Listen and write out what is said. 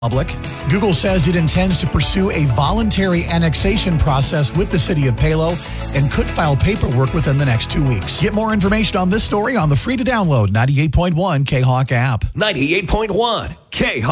public. Google says it intends to pursue a voluntary annexation process with the city of Palo and could file paperwork within the next 2 weeks. Get more information on this story on the free-to-download 98.1 K-Hawk app. 98.1 K-Hawk.